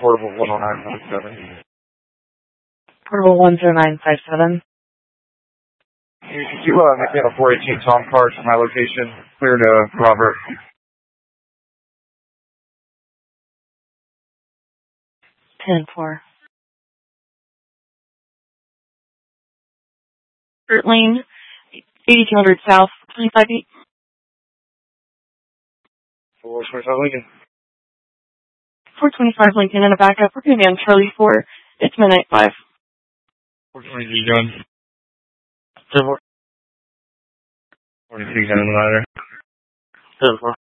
portable 10957. Portable 10957. You make a 418 Tom card to my location. Clear to Robert. 10-4. Kurt Lane, 8200 South, 25 feet. 425 Lincoln. 425 Lincoln and a backup. We're going to be on Charlie 4. It's midnight 5. 423 John. 10-4. 43 on the ladder. 10-4.